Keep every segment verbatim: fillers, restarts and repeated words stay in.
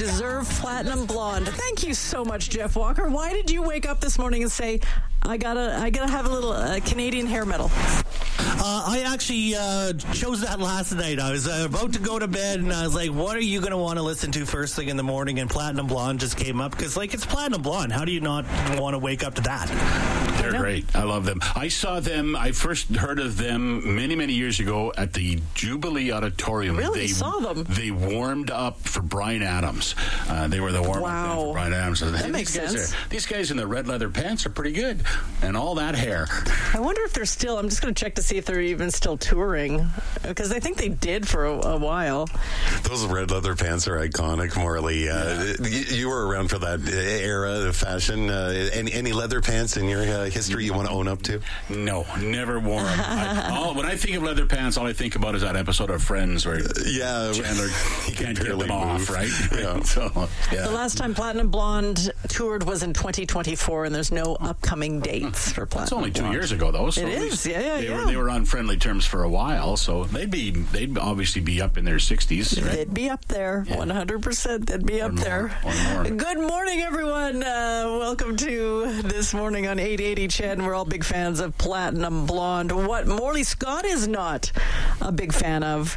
deserve platinum blonde. Thank you so much, Jeff Walker. Why did you wake up this morning and say, I gotta, I gotta have a little uh, Canadian hair metal? Uh, I actually uh, chose that last night. I was uh, about to go to bed, and I was like, what are you going to want to listen to first thing in the morning? And Platinum Blonde just came up, because, like, it's Platinum Blonde. How do you not want to wake up to that? They're great. I love them. I saw them, I first heard of them many, many years ago at the Jubilee Auditorium. Really? They saw them? They warmed up for Bryan Adams. Uh, they were the warm-up Wow. band for Bryan Adams. That hey, makes these guys sense. Are, these guys in the red leather pants are pretty good. And all that hair. I wonder if they're still, I'm just going to check to see if they're even still touring, because I think they did for a, a while. Those red leather pants are iconic, Morley. Uh, you, you were around for that era of fashion. Uh, any, any leather pants in your uh, history you want to own up to? No, never worn. I, all, when I think of leather pants, all I think about is that episode of Friends where uh, yeah, Chandler he can't can get them barely off, move. right? Yeah. So, yeah. The last time Platinum Blonde toured was in twenty twenty-four, and there's no upcoming dates for Platinum It's only two Blonde. years ago, though. So It at is, least yeah, yeah, they yeah. Were, they were on friendly terms for a while, so they'd be they'd obviously be up in their sixties, right? They'd be up there, Yeah. one hundred percent. They'd be Or up more, there. or more. Good morning, everyone. Uh, welcome to This Morning on eight eighty C H E D. We're all big fans of Platinum Blonde. What Morley Scott is not a big fan of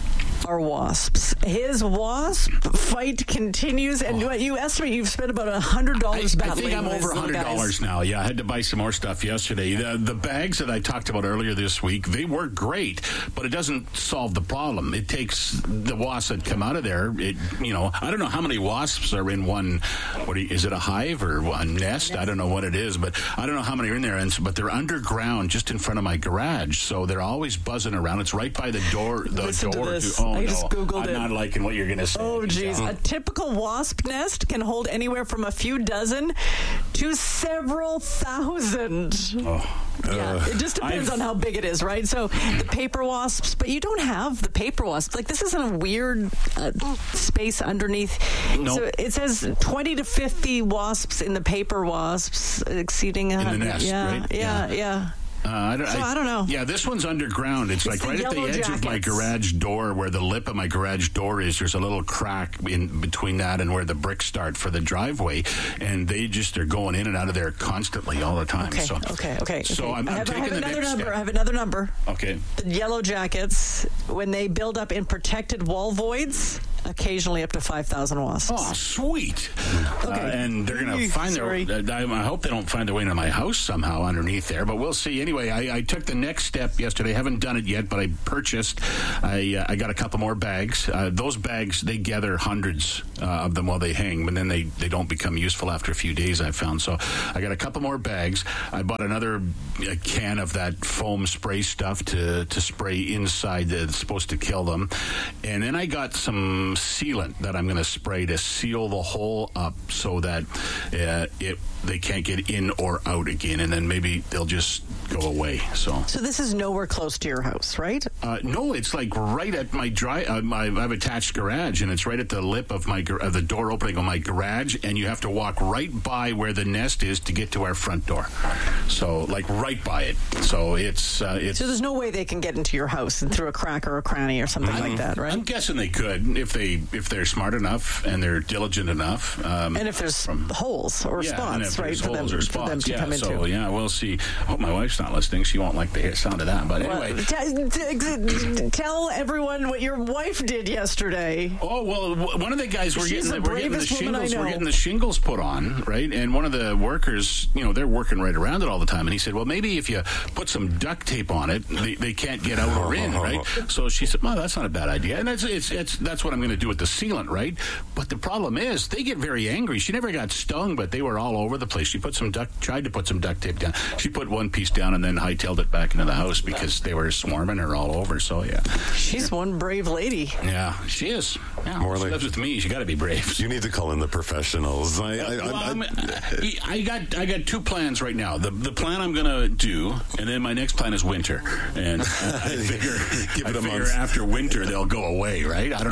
are wasps. His wasp fight continues, and what you estimate you've spent about one hundred dollars I, I battling think I'm with over these one hundred dollars guys. now. Yeah, I had to buy some more stuff yesterday. The, the bags that I talked about earlier this week, they work great, but it doesn't solve the problem. It takes the wasps that come out of there. It, you know, I don't know how many wasps are in one. What do you, is it a hive or a nest? I don't know what it is, but I don't know how many are in there. And but they're underground, just in front of my garage, so they're always buzzing around. It's right by the door. The Listen to door. this. oh I no, just Googled I'm it. not liking what you're going to say. Oh, geez. Yeah. A typical wasp nest can hold anywhere from a few dozen to several thousand. Oh. Yeah, it just depends I've- on how big it is, right? So the paper wasps, but you don't have the paper wasps. Like, this isn't a weird uh, space underneath. No. So it says twenty to fifty wasps in the paper wasps, exceeding a In the hundred. nest, yeah, right? yeah, Yeah. yeah. Uh, I, don't, So I don't know. Yeah, this one's underground. It's, It's like the right at the yellow edge of my jackets. garage door, where the lip of my garage door is. There's a little crack in between that and where the bricks start for the driveway, and they just are going in and out of there constantly all the time. Okay, so, okay, okay. So okay. I'm, I I'm have, I taking have the another next number. step. I have another number. Okay. The yellow jackets, when they build up in protected wall voids, occasionally up to five thousand wasps. Oh, sweet. Okay. Uh, and they're going to find Sorry. their... I, I hope they don't find their way into my house somehow underneath there, but we'll see. Anyway, I, I took the next step yesterday. Haven't done it yet, but I purchased... I uh, I got a couple more bags. Uh, those bags, they gather hundreds uh, of them while they hang, but then they, they don't become useful after a few days, I found. So I got a couple more bags. I bought another uh, can of that foam spray stuff to, to spray inside that's supposed to kill them. And then I got some sealant that I'm going to spray to seal the hole up so that uh, it they can't get in or out again, and then maybe they'll just go away. So, So this is nowhere close to your house, right? uh, no, it's like right at my dry. Uh, my, I have attached garage, and it's right at the lip of my gar- of the door opening on my garage, and you have to walk right by where the nest is to get to our front door. So, like right by it. So it's uh, it's. So there's no way they can get into your house and through a crack or a cranny or something like that, right? I'm guessing they could if they if they're smart enough and they're diligent enough. Um, And if there's from- holes or yeah, and spots, if right, there's for them, holes or for them spots, to yeah. come into. So yeah, we'll see. I hope my wife's not listening. She won't like the sound of that. But anyway. Well, t- t- tell everyone what your wife did yesterday. Oh well, w- one of the guys we're She's getting the we're getting the bravest woman I shingles we're know. getting the shingles put on, right? And one of the workers, you know, they're working right around it all the time. And he said, well, maybe if you put some duct tape on it, they, they can't get out or in, right? So she said, well, that's not a bad idea. And that's it's, it's that's what I'm going to do with the sealant, right? But the problem is they get very angry. She never got stung, but they were all over the place. She put some duct tried to put some duct tape down. She put one piece down and then hightailed it back into the house because they were swarming her all over. So yeah, She's one brave lady. yeah, she is. Yeah, Morley. she lives with me. She got to be brave. You need to call in the professionals. I, I, Well, I, I'm- I, I got I got two plans right now. The the plan I'm gonna do, and then my next plan is winter. And I figure, Give I it a figure month. after winter they'll go away, right? I don't And know then if you, they,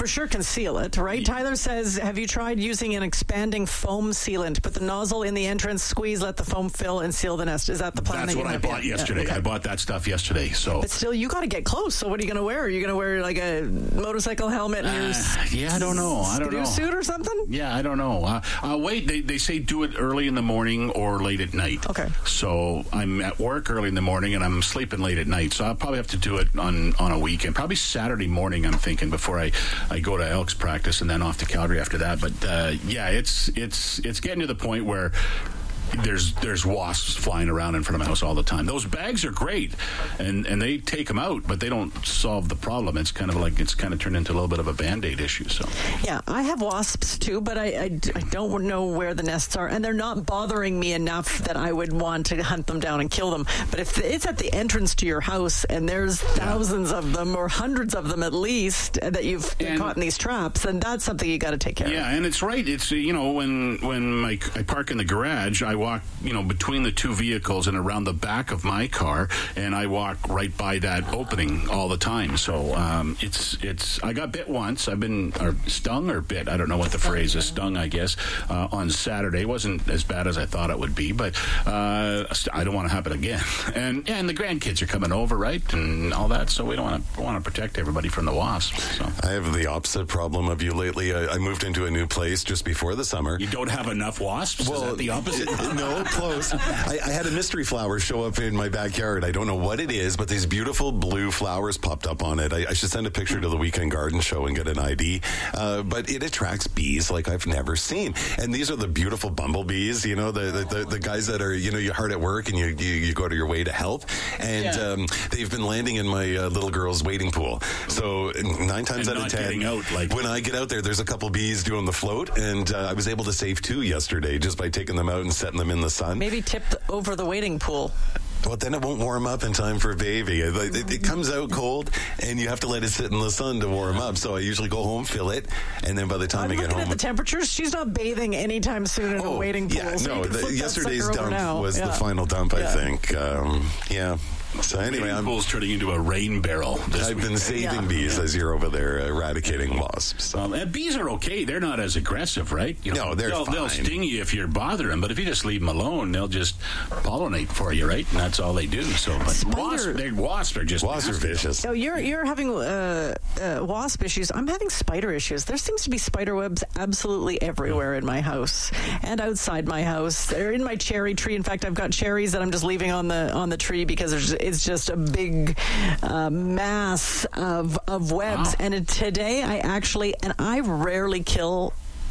for sure can seal it, right? Yeah. Tyler says, have you tried using an expanding foam sealant? Put the nozzle in the entrance, squeeze, let the foam fill, and seal the nest. Is that the plan? That's that what I bought yet? yesterday. Yeah, okay. I bought that stuff yesterday. So, but still, you got to get close. So what are you going to wear? Are you going to wear like a motorcycle helmet and uh, your yeah, I don't know. I don't know. suit or something? Yeah, I don't know. Uh, uh, wait, they, they say do it early in the morning or late at night. Okay. So I'm at work early in the morning and I'm sleeping late at night. So I'll probably have to do it on, on a weekend. Probably Saturday morning, I'm thinking, before I, I go to Elks practice and then off to Calgary after that. But uh, yeah, it's it's it's getting to the point where there's there's wasps flying around in front of my house all the time. Those bags are great, and and they take them out, but they don't solve the problem. It's kind of like it's kind of turned into a little bit of a Band-Aid issue. So yeah, I have wasps too, but I, I, I don't know where the nests are, and they're not bothering me enough that I would want to hunt them down and kill them. But if it's at the entrance to your house and there's thousands yeah. of them or hundreds of them at least that you've and, caught in these traps, then that's something you got to take care yeah, of. Yeah, and it's right. It's you know when when my, I park in the garage, I walk, you know, between the two vehicles and around the back of my car, and I walk right by that opening all the time. So um, it's it's. I got bit once. I've been or stung or bit. I don't know what the phrase is. Stung, I guess, uh, on Saturday. It wasn't as bad as I thought it would be, but uh, I don't want to happen again. And and the grandkids are coming over, right, and all that. So we don't want to want to protect everybody from the wasps. So I have the opposite problem of you lately. I, I moved into a new place just before the summer. You don't have enough wasps? Well, is that the opposite? No, close. I, I had a mystery flower show up in my backyard. I don't know what it is, but these beautiful blue flowers popped up on it. I, I should send a picture to the Weekend Garden Show and get an I D. Uh, but it attracts bees like I've never seen. And these are the beautiful bumblebees, you know, the the, the, the guys that are, you know, you're hard at work and you, you, you go to your way to help. And yeah. um, they've been landing in my uh, little girl's wading pool. So nine times and out of ten, out, like... when I get out there, there's a couple bees doing the float. And uh, I was able to save two yesterday just by taking them out and setting them in the sun. Maybe tip over the wading pool. Well, then it won't warm up in time for baby. It, it, it comes out cold, and you have to let it sit in the sun to warm up. So I usually go home, fill it, and then by the time I'm I get home... at the temperatures. She's not bathing anytime soon in oh, a wading pool. Yeah, so no, the, yesterday's dump was yeah. the final dump, yeah. I think. Um, yeah. So anyway, the I'm pool's turning into a rain barrel. I've week. been saving yeah. bees yeah. as you're over there eradicating wasps. Um, and bees are okay. They're not as aggressive, right? You know, no, they're they'll, fine. They'll sting you if you're bothering them, but if you just leave them alone, they'll just pollinate for you, right? And that's all they do. So, but wasps, they, wasps are just wasps are vicious. So you're you're having uh, uh, wasp issues. I'm having spider issues. There seems to be spider webs absolutely everywhere in my house and outside my house. They're in my cherry tree. In fact, I've got cherries that I'm just leaving on the on the tree because there's, it's just a big uh, mass of of webs. Wow. And today I actually, and I rarely kill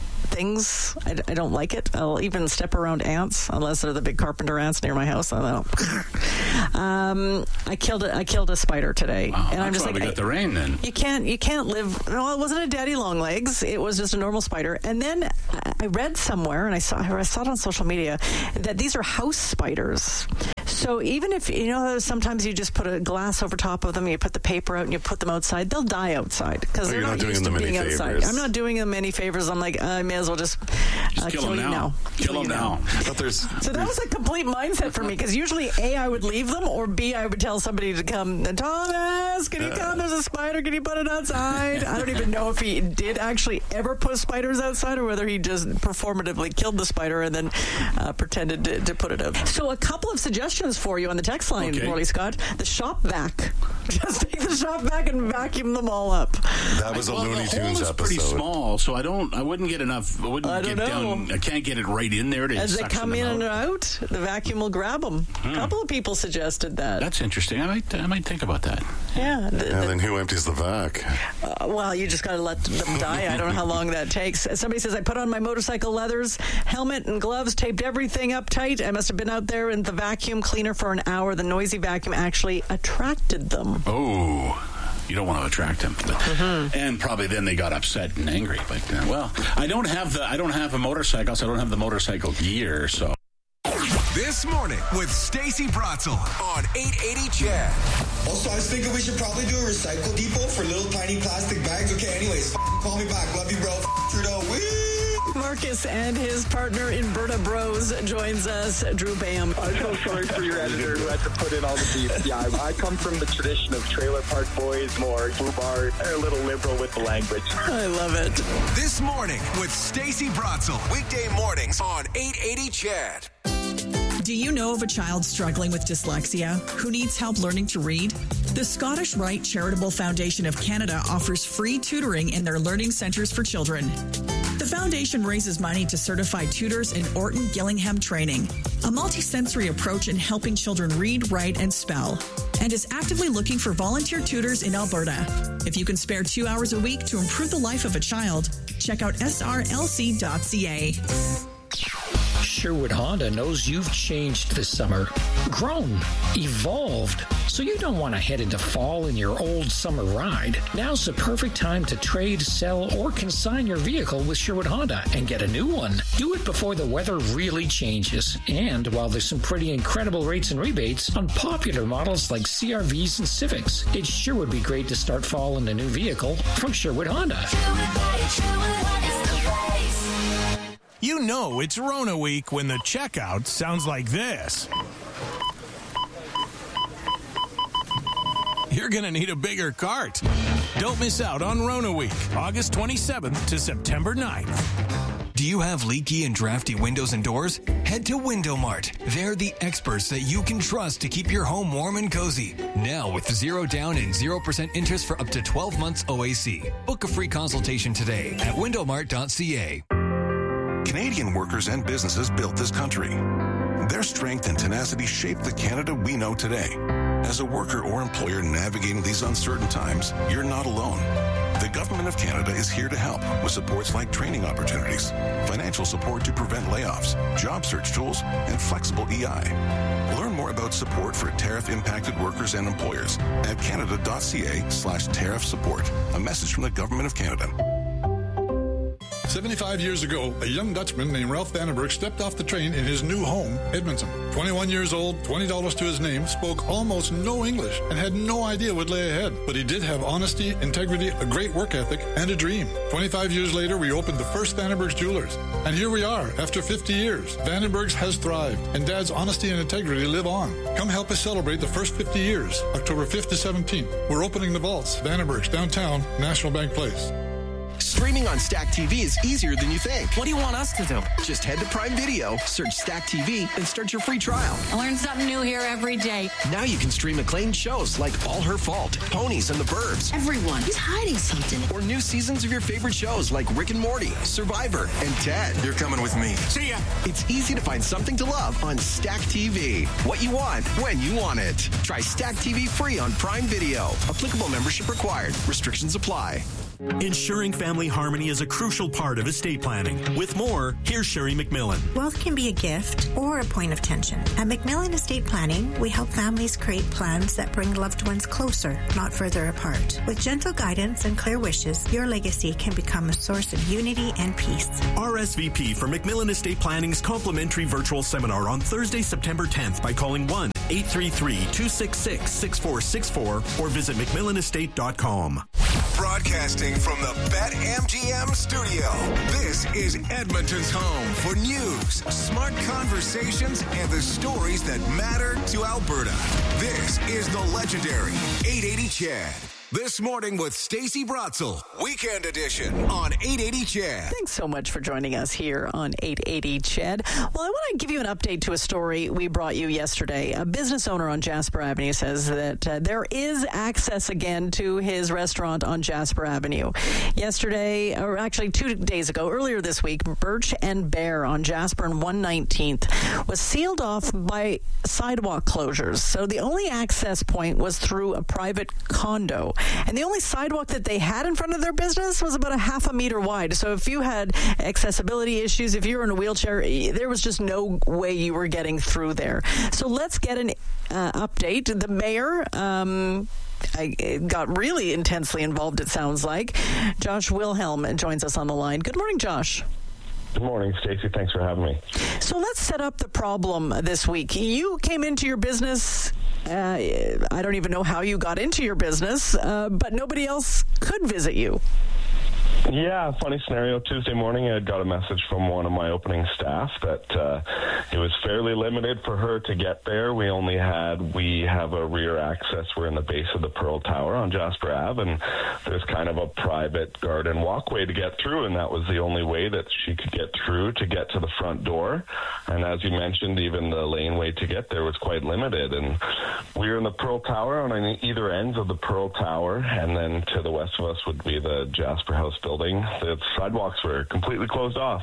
things. I, I don't like it. I'll even step around ants unless they're the big carpenter ants near my house. I don't. um, I killed a, I killed a spider today, wow, and I'm just like, we got the rain then. You can't you can't live. No, it wasn't a daddy long legs. It was just a normal spider. And then I read somewhere, and I saw I saw it on social media that these are house spiders. So even if, you know, sometimes you just put a glass over top of them, you put the paper out and you put them outside, they'll die outside because oh, they're not, not used to being outside. Favors. I'm not doing them any favors. I'm like, I may as well just, just uh, kill, kill them you now. now. Kill, kill them now. now. But there's, so that was a complete mindset for me because usually A, I would leave them, or B, I would tell somebody to come, Thomas, can you come? There's a spider. Can you put it outside? I don't even know if he did actually ever put spiders outside or whether he just performatively killed the spider and then uh, pretended to, to put it out. So a couple of suggestions for you on the text line, okay. Morley Scott. The shop vac. Just take the shop vac and vacuum them all up. That was a well, Looney the Tunes hole is episode. pretty small, so I don't. I wouldn't get enough. I wouldn't I get don't down. know. I can't get it right in there to As they come in out. and out, the vacuum will grab them. Hmm. A couple of people suggested that. That's interesting. I might. I might think about that. Yeah. The, and the, then who empties the vac? Uh, well, you just got to let them die. I don't know how long that takes. Somebody says, I put on my motorcycle leathers, helmet and gloves, taped everything up tight. I must have been out there in the vacuum cleaner for an hour. The noisy vacuum actually attracted them. Oh. You don't want to attract them, but, mm-hmm. and probably then they got upset and angry. But uh, well, I don't have the I don't have a motorcycle, so I don't have the motorcycle gear. So this morning with Stacey Bratzel on eight eighty Chad. Also, I was thinking we should probably do a recycle depot for little tiny plastic bags. Okay, anyways, f- call me back. Love you, bro. F- Trudeau. Woo! Marcus and his partner in Berta Bros joins us. Drew Bayham. I'm so sorry for your editor who had to put in all the beef. Yeah, I, I come from the tradition of Trailer Park Boys, more foobar, a little liberal with the language. I love it. This Morning with Stacey Bratzel. Weekday mornings on eight eighty C H E D. Do you know of a child struggling with dyslexia who needs help learning to read? The Scottish Rite Charitable Foundation of Canada offers free tutoring in their learning centres for children. The foundation raises money to certify tutors in Orton Gillingham training, a multisensory approach in helping children read, write, and spell, and is actively looking for volunteer tutors in Alberta. If you can spare two hours a week to improve the life of a child, check out S R L C dot C A. Sherwood Honda knows you've changed this summer, grown, evolved, so you don't want to head into fall in your old summer ride. Now's the perfect time to trade, sell, or consign your vehicle with Sherwood Honda and get a new one. Do it before the weather really changes, and while there's some pretty incredible rates and rebates on popular models like C R Vs and Civics, it sure would be great to start fall in a new vehicle from Sherwood Honda. You know it's Rona Week when the checkout sounds like this. You're going to need a bigger cart. Don't miss out on Rona Week, August twenty-seventh to September ninth. Do you have leaky and drafty windows and doors? Head to Window Mart. They're the experts that you can trust to keep your home warm and cozy. Now with zero down and zero percent interest for up to twelve months O A C. Book a free consultation today at window mart dot c a. Canadian workers and businesses built this country. Their strength and tenacity shaped the Canada we know today. As a worker or employer navigating these uncertain times, you're not alone. The Government of Canada is here to help with supports like training opportunities, financial support to prevent layoffs, job search tools, and flexible E I. Learn more about support for tariff-impacted workers and employers at canada dot c a slash tariff support. A message from the Government of Canada. seventy-five years ago, a young Dutchman named Ralph Vandenberg stepped off the train in his new home, Edmonton. twenty-one years old, twenty dollars to his name, spoke almost no English, and had no idea what lay ahead. But he did have honesty, integrity, a great work ethic, and a dream. twenty-five years later, we opened the first Vandenberg's Jewelers. And here we are, after fifty years. Vandenberg's has thrived, and Dad's honesty and integrity live on. Come help us celebrate the first fifty years, October fifth to seventeenth. We're opening the vaults, Vandenberg's, downtown, National Bank Place. Streaming on Stack T V is easier than you think. What do you want us to do? Just head to Prime Video, search Stack T V, and start your free trial. I learn something new here every day. Now you can stream acclaimed shows like All Her Fault, Ponies and the Burbs. Everyone is hiding something. Or new seasons of your favorite shows like Rick and Morty, Survivor, and Ted. You're coming with me. See ya. It's easy to find something to love on Stack T V. What you want, when you want it. Try Stack T V free on Prime Video. Applicable membership required. Restrictions apply. Ensuring family harmony is a crucial part of estate planning. With more, here's Sherry McMillan. Wealth can be a gift or a point of tension. At McMillan Estate Planning, we help families create plans that bring loved ones closer, not further apart. With gentle guidance and clear wishes, your legacy can become a source of unity and peace. R S V P for McMillan Estate Planning's complimentary virtual seminar on Thursday, September tenth by calling one eight three three, two six six, six four six four or visit mcmillan estate dot com. Broadcasting from the BetMGM studio, this is Edmonton's home for news, smart conversations, and the stories that matter to Alberta. This is the legendary eight eighty C H E D. This Morning with Stacey Bratzel, Weekend Edition on eight eighty C H E D. Thanks so much for joining us here on eight eighty C H E D. Well, I want to give you an update to a story we brought you yesterday. A business owner on Jasper Avenue says that uh, there is access again to his restaurant on Jasper Avenue. Yesterday, or actually two days ago, earlier this week, Birch and Bear on Jasper and one nineteenth was sealed off by sidewalk closures. So the only access point was through a private condo. And the only sidewalk that they had in front of their business was about a half a meter wide. So if you had accessibility issues, if you were in a wheelchair, there was just no way you were getting through there. So let's get an uh, update. The mayor um, I got really intensely involved, it sounds like. Josh Wilhelm joins us on the line. Good morning, Josh. Good morning, Stacey. Thanks for having me. So let's set up the problem this week. You came into your business. Uh, I don't even know how you got into your business, uh, but nobody else could visit you. Yeah, funny scenario. Tuesday morning, I got a message from one of my opening staff that uh, it was fairly limited for her to get there. We only had, we have a rear access. We're in the base of the Pearl Tower on Jasper Avenue, and there's kind of a private garden walkway to get through, and that was the only way that she could get through to get to the front door. And as you mentioned, even the laneway to get there was quite limited. And we were in the Pearl Tower on either ends of the Pearl Tower, and then to the west of us would be the Jasper House building. The sidewalks were completely closed off.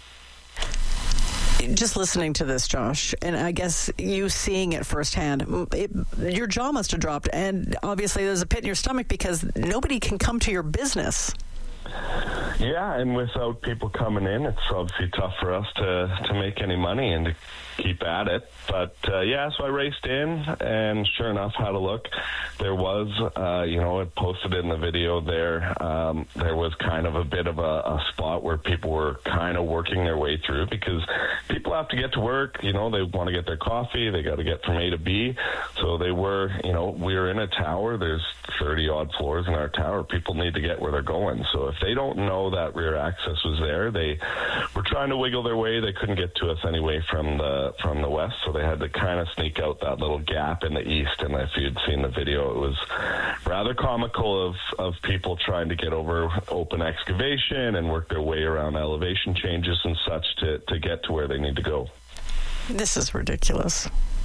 Just listening to this, Josh, and I guess you seeing it firsthand, it, your jaw must have dropped, and obviously there's a pit in your stomach because nobody can come to your business. Yeah, and without people coming in, it's obviously tough for us to, to make any money and to keep at it. But, uh, yeah, so I raced in, and sure enough, had a look. There was, uh, you know, it posted in the video there, um, there was kind of a bit of a, a spot where people were kind of working their way through because people have to get to work. You know, they want to get their coffee. They got to get from A to B. So they were, you know, we were in a tower. There's thirty-odd floors in our tower. People need to get where they're going. So if they don't know that rear access was there, they were trying to wiggle their way. They couldn't get to us anyway from the from the west, so they had to kind of sneak out that little gap in the east. And if you'd seen the video, it was rather comical of, of people trying to get over open excavation and work their way around elevation changes and such to, to get to where they need to go. This is ridiculous.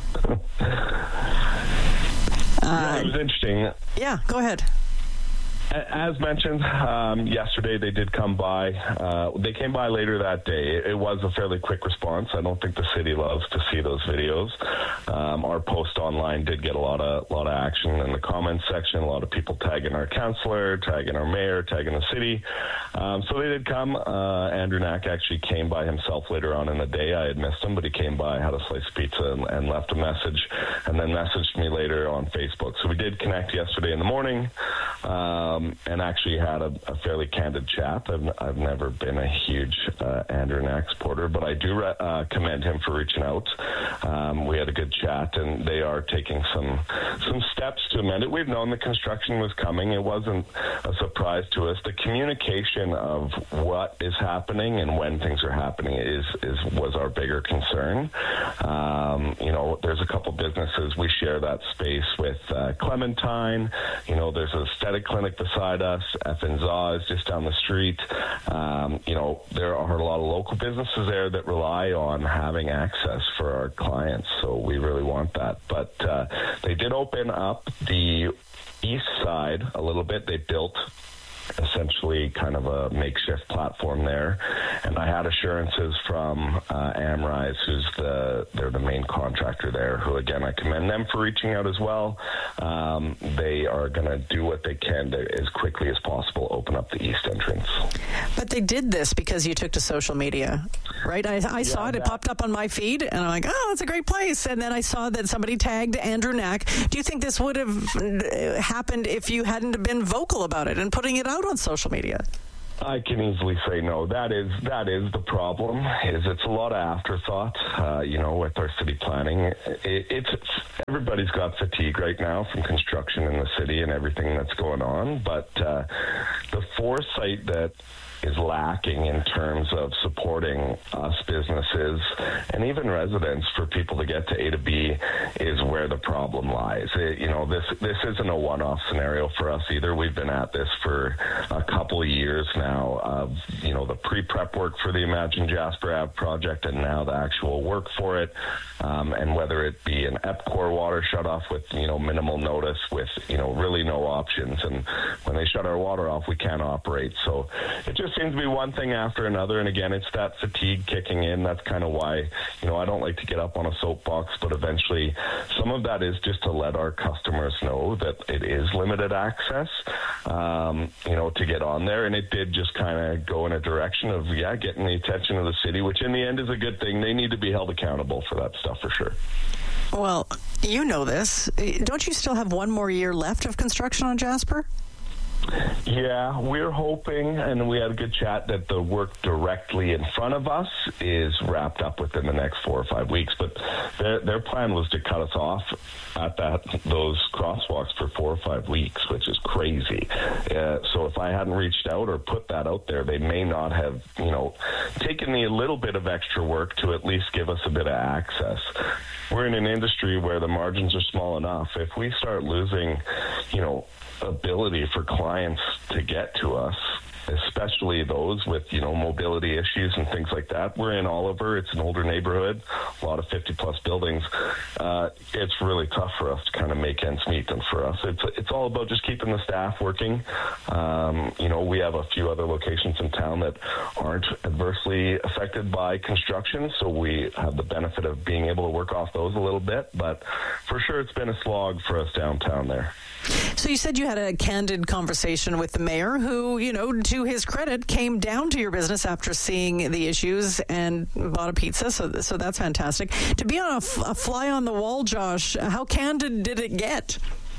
Yeah, it was interesting. Yeah, go ahead. As mentioned, um, yesterday they did come by. Uh, they came by later that day. It, it was a fairly quick response. I don't think the city loves to see those videos. Um, our post online did get a lot of lot of action in the comments section. A lot of people tagging our councillor, tagging our mayor, tagging the city. Um, so they did come. Uh, Andrew Knack actually came by himself later on in the day. I had missed him, but he came by, had a slice of pizza, and, and left a message, and then messaged me later on Facebook. So we did connect yesterday in the morning. Um, and actually had a, a fairly candid chat. I've, I've never been a huge uh, Andrew Knack supporter, but I do re- uh, commend him for reaching out. Um, we had a good chat, and they are taking some some steps to amend it. We've known the construction was coming. It wasn't a surprise to us. The communication of what is happening and when things are happening is, is was our bigger concern. Um, you know, there's a couple businesses. We share that space with uh, Clementine. You know, there's an aesthetic clinic beside us. F and Zaw is just down the street. Um, you know, there are a lot of local businesses there that rely on having access for our clients, so we really want that. But uh, they did open up the east side a little bit. They built essentially kind of a makeshift platform there, and I had assurances from uh, Amrise, who's the they're the main contractor there, who again I commend them for reaching out as well. Um, they are going to do what they can to, as quickly as possible, open up the east entrance. But they did this because you took to social media, right? I, I yeah, saw it; that. It popped up on my feed, and I'm like, "Oh, it's a great place." And then I saw that somebody tagged Andrew Knack. Do you think this would have happened if you hadn't been vocal about it and putting it out on social media? I can easily say no. That is that is the problem. Is it's a lot of afterthought. Uh, you know, with our city planning, it, it's, it's everybody's got fatigue right now from construction in the city and everything that's going on. But uh, the foresight that is lacking in terms of supporting us businesses and even residents for people to get to A to B is where the problem lies. It, you know, this this isn't a one-off scenario for us either. We've been at this for a couple of years now of, you know, the pre-prep work for the Imagine Jasper Ave project and now the actual work for it. Um, and whether it be an EPCOR water shutoff with, you know, minimal notice with, you know, really no options. And when they shut our water off, we can't operate. So it just seems to be one thing after another, and again, it's that fatigue kicking in. That's kind of why, you know, I don't like to get up on a soapbox, but eventually some of that is just to let our customers know that it is limited access, um, you know, to get on there. And it did just kind of go in a direction of, yeah, getting the attention of the city, which in the end is a good thing. They need to be held accountable for that stuff for sure. Well, you know this. Don't you still have one more year left of construction on Jasper? Yeah, we're hoping, and we had a good chat, that the work directly in front of us is wrapped up within the next four or five weeks. But their their plan was to cut us off at that those crosswalks for four or five weeks, which is crazy. Uh, so if I hadn't reached out or put that out there, they may not have, you know, taken me a little bit of extra work to at least give us a bit of access. We're in an industry where the margins are small enough. If we start losing, you know, ability for clients to get to us, especially those with, you know, mobility issues and things like that. We're in Oliver. It's an older neighborhood, a lot of fifty plus buildings. Uh, it's really tough for us to kind of make ends meet. And for us, it's it's all about just keeping the staff working. Um, you know, we have a few other locations in town that aren't adversely affected by construction, so we have the benefit of being able to work off those a little bit. But for sure, it's been a slog for us downtown there. So you said you had a candid conversation with the mayor who, you know, to his credit, came down to your business after seeing the issues and bought a pizza. So so that's fantastic. To be on a, f- a fly on the wall, Josh, how candid did it get?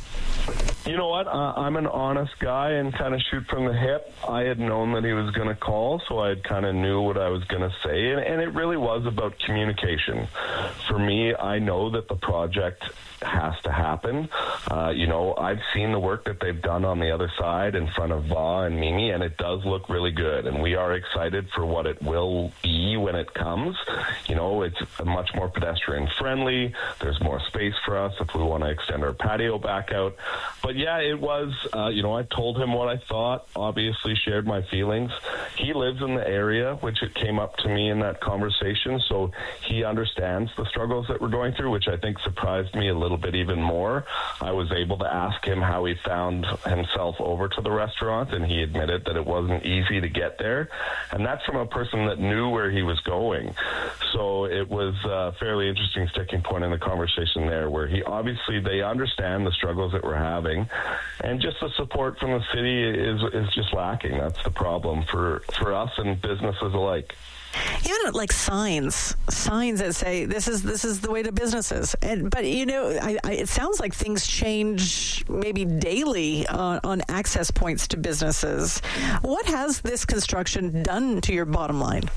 You know what? Uh, I'm an honest guy and kind of shoot from the hip. I had known that he was going to call, so I kind of knew what I was going to say. And, and it really was about communication. For me, I know that the project has to happen. Uh, you know, I've seen the work that they've done on the other side in front of Va and Mimi, and it does look really good. And we are excited for what it will be when it comes. You know, it's much more pedestrian friendly. There's more space for us if we want to extend our patio back out. But yeah, it was, uh, you know, I told him what I thought, obviously shared my feelings. He lives in the area, which it came up to me in that conversation, so he understands the struggles that we're going through, which I think surprised me a little bit even more. I was able to ask him how he found himself over to the restaurant, and he admitted that it wasn't easy to get there. And that's from a person that knew where he was going. So it was a fairly interesting sticking point in the conversation there, where he obviously, they understand the struggles that we're having, and just the support from the city is is just lacking. That's the problem for, for us and businesses alike. Even like signs, signs that say this is this is the way to businesses. And, but you know, I, I, it sounds like things change maybe daily on, on access points to businesses. What has this construction done to your bottom line?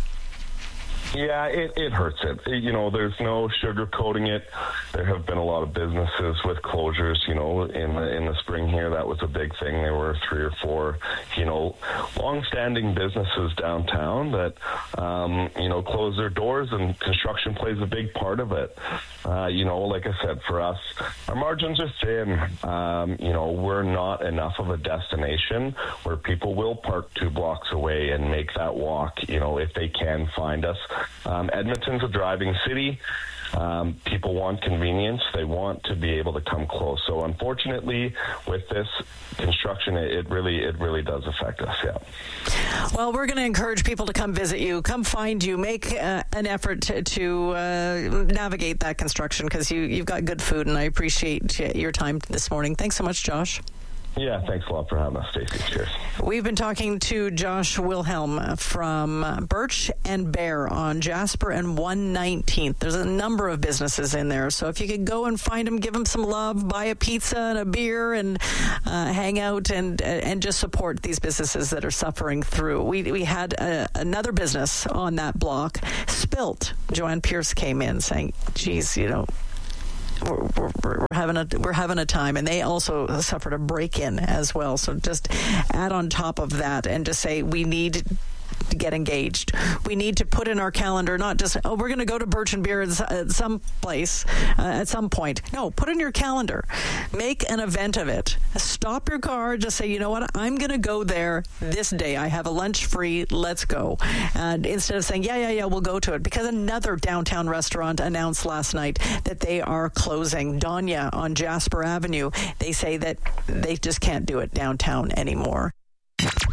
Yeah, it, it hurts it. You know, there's no sugarcoating it. There have been a lot of businesses with closures, you know, in the in the spring here. That was a big thing. There were three or four, you know, long-standing businesses downtown that, um, you know, closed their doors, and construction plays a big part of it. Uh, you know, like I said, for us, our margins are thin. Um, you know, we're not enough of a destination where people will park two blocks away and make that walk, you know, if they can find us. Um, Edmonton's a driving city. Um, people want convenience. They want to be able to come close. So unfortunately, with this construction, it, it really it really does affect us, yeah. Well, we're going to encourage people to come visit you, come find you, make uh, an effort to, to uh, navigate that construction, because you, you've got good food, and I appreciate your time this morning. Thanks so much, Josh. Yeah, thanks a lot for having us, Stacey. Cheers. We've been talking to Josh Wilhelm from Birch and Bear on Jasper and one nineteenth. There's a number of businesses in there, so if you could go and find them, give them some love, buy a pizza and a beer, and uh, hang out and and just support these businesses that are suffering through. We we had a, another business on that block, Spilt. Joanne Pierce came in saying, geez, you know, We're, we're, we're having a we're having a time, and they also suffered a break-in as well. So just add on top of that, and just say we need to get engaged. We need to put in our calendar, not just, oh, we're going to go to Birch and Beer at some place uh, at some point. No, put in your calendar. Make an event of it. Stop your car. Just say, you know what, I'm going to go there this day. I have a lunch free. Let's go. And instead of saying, yeah, yeah, yeah, we'll go to it. Because another downtown restaurant announced last night that they are closing. Danya on Jasper Avenue. They say that they just can't do it downtown anymore.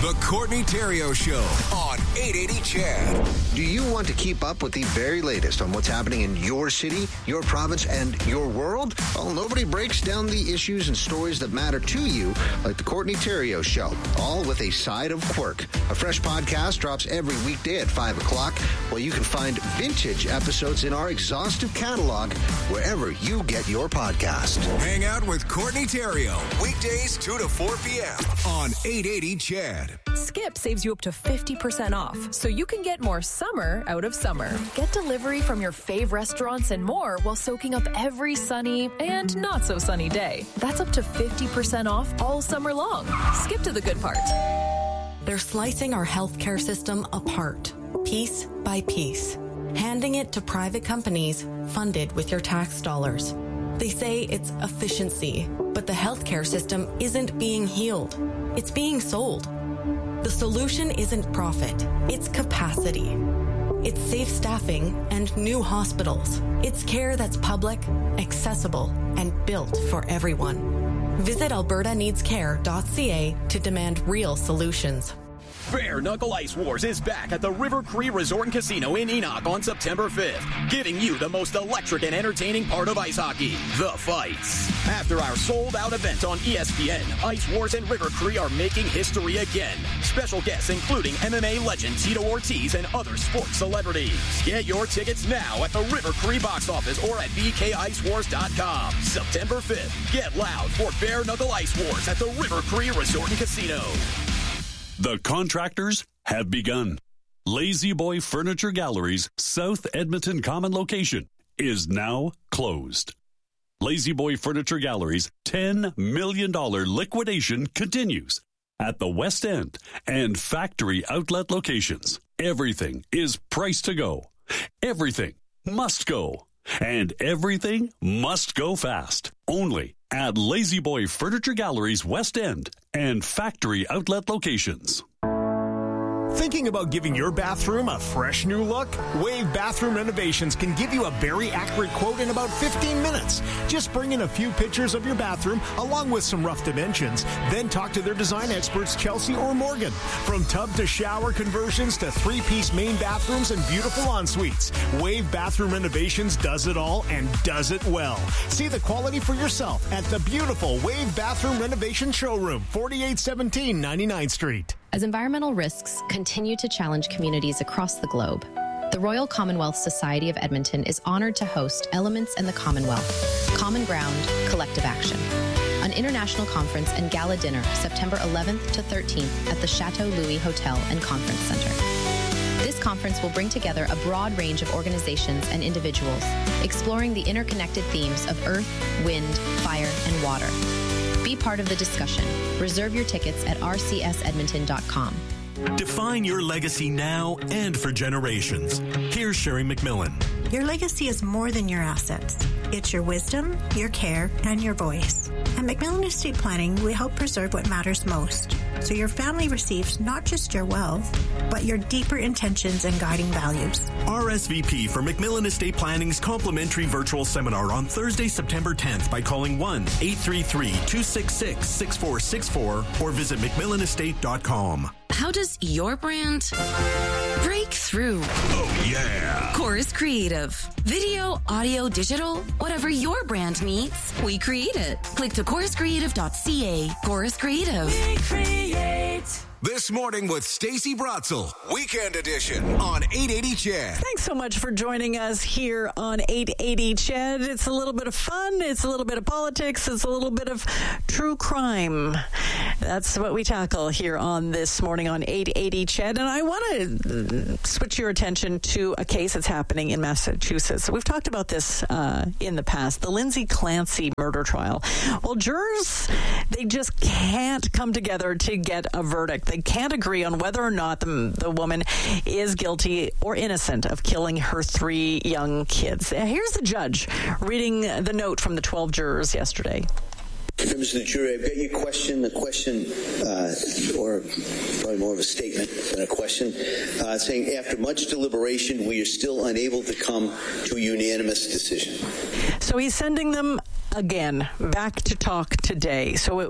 The Courtney Theriault Show on eight eighty C H E D. Do you want to keep up with the very latest on what's happening in your city, your province, and your world? Well, nobody breaks down the issues and stories that matter to you like The Courtney Theriault Show, all with a side of quirk. A fresh podcast drops every weekday at five o'clock, while you can find vintage episodes in our exhaustive catalog wherever you get your podcast. Hang out with Courtney Theriault, weekdays two to four p.m. on eight eighty C H E D. Skip saves you up to fifty percent off, so you can get more summer out of summer. Get delivery from your fave restaurants and more while soaking up every sunny and not so sunny day. That's up to fifty percent off all summer long. Skip to the good part. They're slicing our healthcare system apart, piece by piece, handing it to private companies funded with your tax dollars. They say it's efficiency, but the healthcare system isn't being healed. It's being sold. The solution isn't profit, it's capacity. It's safe staffing and new hospitals. It's care that's public, accessible, and built for everyone. Visit alberta needs care dot c a to demand real solutions. Bare Knuckle Ice Wars is back at the River Cree Resort and Casino in Enoch on September fifth, giving you the most electric and entertaining part of ice hockey, the fights. After our sold-out event on E S P N, Ice Wars and River Cree are making history again. Special guests including M M A legend Tito Ortiz and other sports celebrities. Get your tickets now at the River Cree box office or at b k ice wars dot com. September fifth, get loud for Bare Knuckle Ice Wars at the River Cree Resort and Casino. The contractors have begun. Lazy Boy Furniture Gallery's South Edmonton Common location is now closed. Lazy Boy Furniture Gallery's ten million dollars liquidation continues at the West End and factory outlet locations. Everything is priced to go. Everything must go. And everything must go fast. Only at Lazy Boy Furniture Gallery's West End and factory outlet locations. Thinking about giving your bathroom a fresh new look? Wave Bathroom Renovations can give you a very accurate quote in about fifteen minutes. Just bring in a few pictures of your bathroom along with some rough dimensions, then talk to their design experts, Chelsea or Morgan. From tub to shower conversions to three-piece main bathrooms and beautiful ensuites, Wave Bathroom Renovations does it all and does it well. See the quality for yourself at the beautiful Wave Bathroom Renovation Showroom, forty-eight seventeen ninety-ninth Street. As environmental risks continue to challenge communities across the globe, the Royal Commonwealth Society of Edmonton is honored to host Elements and the Commonwealth, Common Ground, Collective Action, an international conference and gala dinner September eleventh to thirteenth at the Chateau Louis Hotel and Conference Center. This conference will bring together a broad range of organizations and individuals, exploring the interconnected themes of earth, wind, fire, and water. Be part of the discussion. Reserve your tickets at r c s edmonton dot com. Define your legacy now and for generations. Here's Sherry McMillan. Your legacy is more than your assets. It's your wisdom, your care, and your voice. At McMillan Estate Planning, we help preserve what matters most, so your family receives not just your wealth, but your deeper intentions and guiding values. R S V P for McMillan Estate Planning's complimentary virtual seminar on Thursday, September tenth by calling one eight three three, two six six, six four six four or visit mcmillan estate dot com. How does your brand break through? Oh, yeah. Chorus Creative. Video, audio, digital, whatever your brand needs, we create it. Click to chorus creative dot c a. Chorus Creative. We create. This Morning with Stacey Brotzel, Weekend Edition on eight eighty C H E D. Thanks so much for joining us here on eight eighty C H E D. It's a little bit of fun. It's a little bit of politics. It's a little bit of true crime. That's what we tackle here on This Morning on eight eighty C H E D. And I want to switch your attention to a case that's happening in Massachusetts. We've talked about this uh, in the past, the Lindsay Clancy murder trial. Well, jurors, they just can't come together to get a verdict. They can't agree on whether or not the, the woman is guilty or innocent of killing her three young kids. Here's the judge reading the note from the twelve jurors yesterday. Members of the jury, I've got your question, a question, uh, or probably more of a statement than a question, uh, saying after much deliberation, we are still unable to come to a unanimous decision. So he's sending them again back to talk today. So it,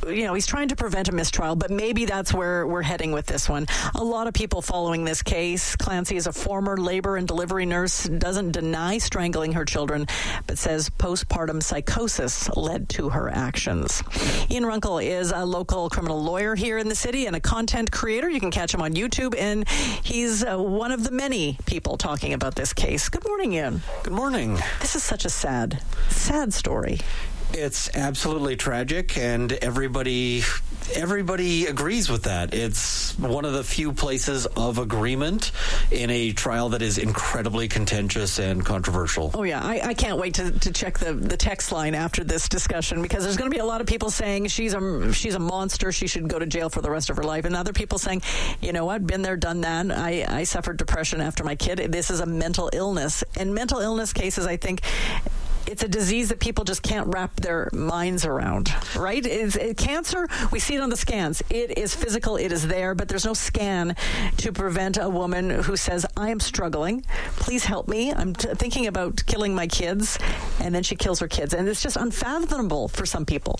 you know, he's trying to prevent a mistrial, but maybe that's where we're heading with this one. A lot of people following this case. Clancy is a former labor and delivery nurse, doesn't deny strangling her children, but says postpartum psychosis led to her actions. Ian Runkle is a local criminal lawyer here in the city and a content creator. You can catch him on YouTube, and he's uh, one of the many people talking about this case. Good morning, Ian. Good morning. This is such a sad, sad story. It's absolutely tragic, and everybody everybody agrees with that. It's one of the few places of agreement in a trial that is incredibly contentious and controversial. Oh, yeah. I, I can't wait to, to check the, the text line after this discussion, because there's going to be a lot of people saying she's a, she's a monster, she should go to jail for the rest of her life, and other people saying, you know what, been there, done that. I, I suffered depression after my kid. This is a mental illness. And mental illness cases, I think, it's a disease that people just can't wrap their minds around, right? It's, it, cancer, we see it on the scans. It is physical, it is there, but there's no scan to prevent a woman who says, I am struggling, please help me, I'm t- thinking about killing my kids, and then she kills her kids. And it's just unfathomable for some people.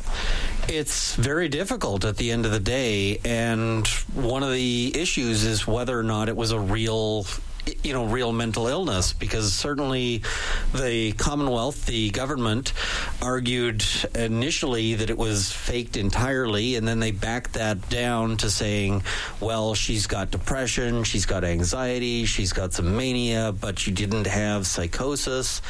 It's very difficult at the end of the day, and one of the issues is whether or not it was a real you know, real mental illness, because certainly the Commonwealth, the government, argued initially that it was faked entirely, and then they backed that down to saying, well, she's got depression, she's got anxiety, she's got some mania, but she didn't have psychosis.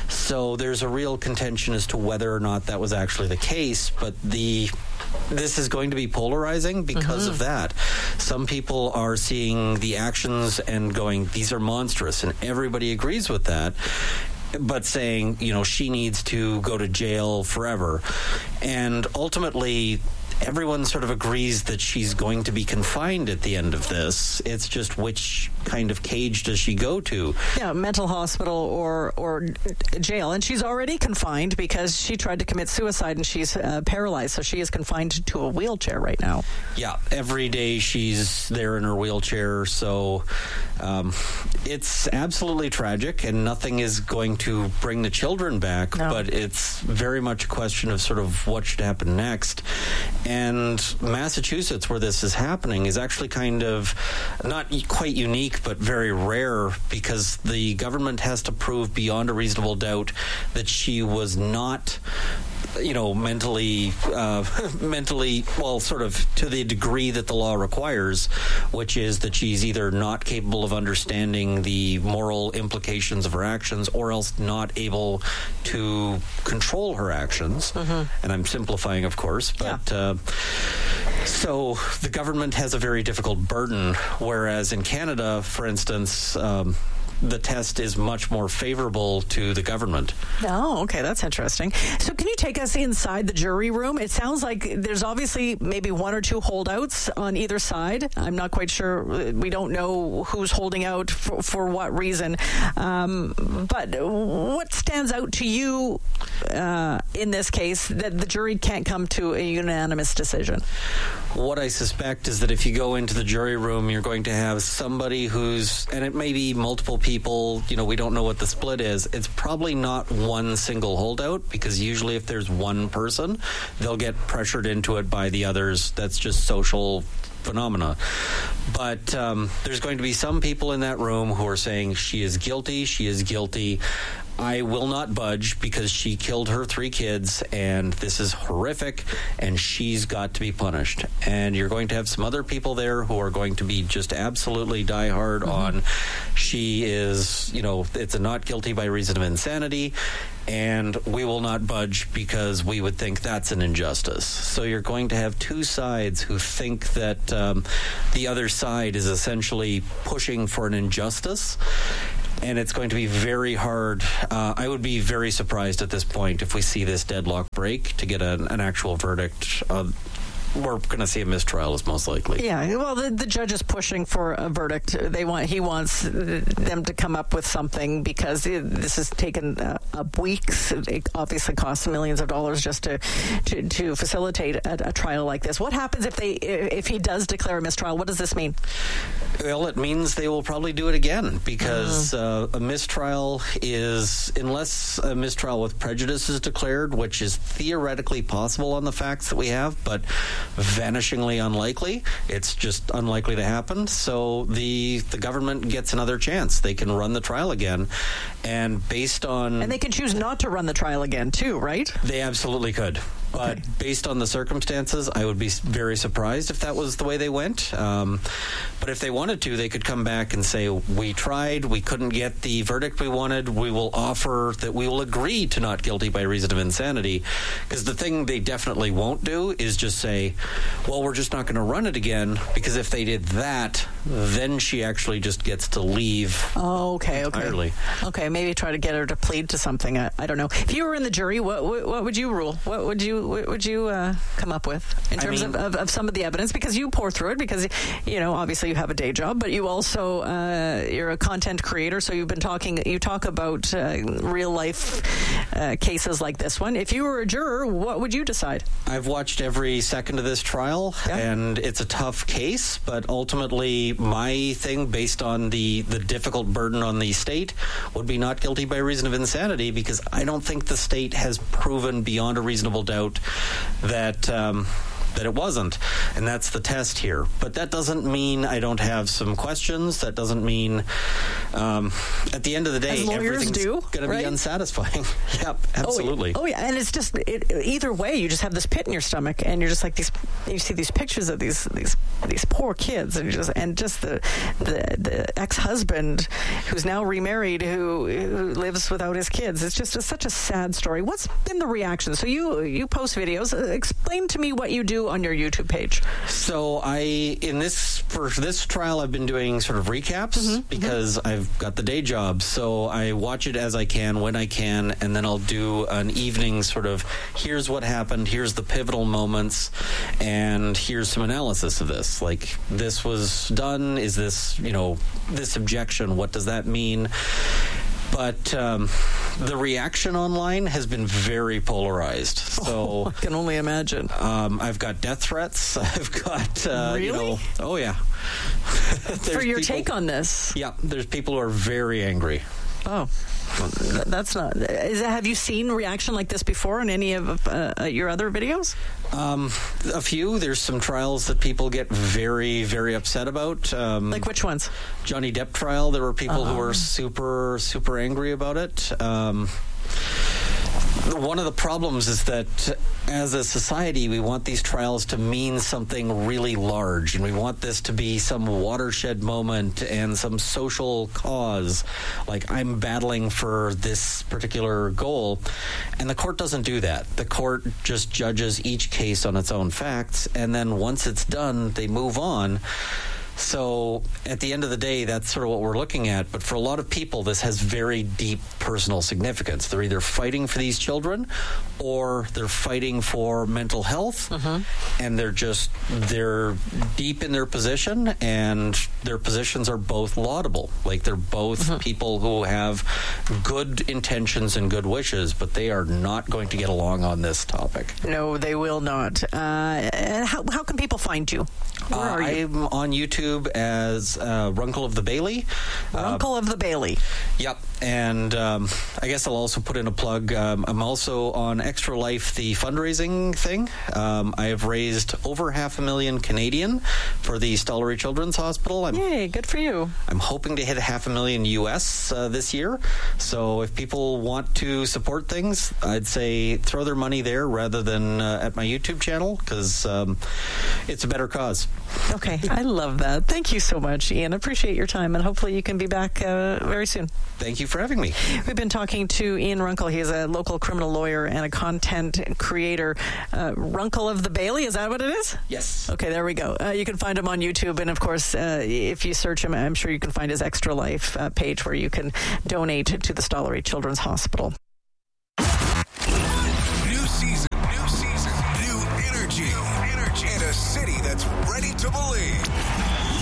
So there's a real contention as to whether or not that was actually the case, but the this is going to be polarizing because mm-hmm. of that. Some people are seeing the actions and going, these are monstrous, and everybody agrees with that, but saying, you know, she needs to go to jail forever. And ultimately, everyone sort of agrees that she's going to be confined at the end of this. It's just which kind of cage does she go to? Yeah, mental hospital or or jail. And she's already confined because she tried to commit suicide and she's uh, paralyzed. So she is confined to a wheelchair right now. Yeah, every day she's there in her wheelchair. So um, it's absolutely tragic, and nothing is going to bring the children back. No. But it's very much a question of sort of what should happen next. And Massachusetts, where this is happening, is actually kind of not quite unique, but very rare, because the government has to prove beyond a reasonable doubt that she was not, you know, mentally, uh, mentally, well, sort of to the degree that the law requires, which is that she's either not capable of understanding the moral implications of her actions, or else not able to control her actions. Mm-hmm. And I'm simplifying, of course, but... Yeah. Uh, So the government has a very difficult burden, whereas in Canada, for instance, um, the test is much more favorable to the government. Oh, okay. That's interesting. So can you take us inside the jury room? It sounds like there's obviously maybe one or two holdouts on either side. I'm not quite sure. We don't know who's holding out for, for what reason. Um, but what stands out to you uh, in this case that the jury can't come to a unanimous decision? What I suspect is that if you go into the jury room, you're going to have somebody who's, and it may be multiple people, you know, we don't know what the split is. It's probably not one single holdout, because usually if there's one person, they'll get pressured into it by the others. That's just social phenomena. But um, there's going to be some people in that room who are saying she is guilty, she is guilty. I will not budge because she killed her three kids, and this is horrific, and she's got to be punished. And you're going to have some other people there who are going to be just absolutely diehard mm-hmm. on she is, you know, it's a not guilty by reason of insanity, and we will not budge because we would think that's an injustice. So you're going to have two sides who think that um, the other side is essentially pushing for an injustice. And it's going to be very hard. Uh, I would be very surprised at this point if we see this deadlock break to get an, an actual verdict of, we're going to see a mistrial is most likely. Yeah, well, the, the judge is pushing for a verdict. They want he wants them to come up with something because this has taken uh, up weeks. It obviously costs millions of dollars just to to, to facilitate a, a trial like this. What happens if they if he does declare a mistrial? What does this mean? Well, it means they will probably do it again because uh, a mistrial is, unless a mistrial with prejudice is declared, which is theoretically possible on the facts that we have, but vanishingly unlikely. It's just unlikely to happen. So the the government gets another chance. They can run the trial again, and based on... And they can choose not to run the trial again, too, right? They absolutely could. But okay. Based on the circumstances, I would be very surprised if that was the way they went. Um, but if they wanted to, they could come back and say, we tried, we couldn't get the verdict we wanted, we will offer that we will agree to not guilty by reason of insanity. Because the thing they definitely won't do is just say, well, we're just not going to run it again, because if they did that, then she actually just gets to leave oh, okay, entirely. Okay, okay, maybe try to get her to plead to something. I, I don't know. If you were in the jury, what, what, what would you rule? What would you What would you uh, come up with in terms I mean, of, of, of some of the evidence? Because you pour through it, because, you know, obviously you have a day job, but you also, uh, you're a content creator, so you've been talking, you talk about uh, real life uh, cases like this one. If you were a juror, what would you decide? I've watched every second of this trial, yeah. and it's a tough case, but ultimately my thing, based on the, the difficult burden on the state, would be not guilty by reason of insanity, because I don't think the state has proven beyond a reasonable doubt that um, that it wasn't, and that's the test here. But that doesn't mean I don't have some questions. That doesn't mean um, at the end of the day, everything's going to be unsatisfying. Yep, absolutely. Oh, oh yeah, and it's just it, either way, you just have this pit in your stomach, and you're just like these. You see these pictures of these these these poor kids, and you just and just the the, the ex-husband who's now remarried, who, who lives without his kids. It's just a, such a sad story. What's been the reaction? So you you post videos. Uh, explain to me what you do on your YouTube page. So I, in this, for this trial, I've been doing sort of recaps mm-hmm, because mm-hmm. I've got the day job. So I watch it as I can, when I can, and then I'll do an evening sort of, here's what happened, here's the pivotal moments, and here's some analysis of this. Like, this was done, is this, you know, this objection, what does that mean? But um, the reaction online has been very polarized. So oh, I can only imagine. Um, I've got death threats. I've got, uh, really? you know, oh yeah. For your people, take on this? Yeah, there's people who are very angry. Oh, that's not. Is that, have you seen reaction like this before in any of uh, your other videos? Um, a few. There's some trials that people get very, very upset about. Um, like which ones? Johnny Depp trial. There were people uh-huh. who were super, super angry about it. Um, One of the problems is that as a society, we want these trials to mean something really large, and we want this to be some watershed moment and some social cause, like I'm battling for this particular goal. And the court doesn't do that. The court just judges each case on its own facts, and then once it's done, they move on. So at the end of the day, that's sort of what we're looking at. But for a lot of people, this has very deep personal significance. They're either fighting for these children or they're fighting for mental health. Uh-huh. And they're just, they're deep in their position, and their positions are both laudable. Like, they're both uh-huh. people who have good intentions and good wishes, but they are not going to get along on this topic. No, they will not. Uh, and how, how can people find you? Where uh, are you? I'm on YouTube as uh, Runkle of the Bailey. Runkle uh, of the Bailey. Yep. And um, I guess I'll also put in a plug. Um, I'm also on Extra Life, the fundraising thing. Um, I have raised over half a million Canadian for the Stollery Children's Hospital. I'm, Yay, good for you. I'm hoping to hit a half a million U S uh, this year. So if people want to support things, I'd say throw their money there rather than uh, at my YouTube channel, because um, it's a better cause. Okay, I love that. Thank you so much, Ian. Appreciate your time, and hopefully you can be back uh, very soon. Thank you for having me. We've been talking to Ian Runkle. He is a local criminal lawyer and a content creator. Uh, Runkle of the Bailey, is that what it is? Yes. Okay, there we go. Uh, you can find him on YouTube, and of course, uh, if you search him, I'm sure you can find his Extra Life uh, page where you can donate to the Stollery Children's Hospital. New season, new season, new energy, energy, and The city that's ready to believe.